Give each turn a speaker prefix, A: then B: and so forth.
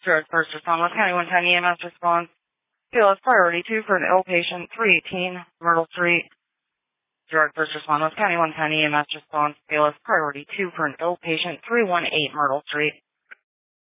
A: Direct first respond, County 110 EMS response. BLS priority 2 for an ill patient, 318 Myrtle Street. Direct first respond, County 110 EMS response. BLS priority 2 for an ill patient, 318 Myrtle Street.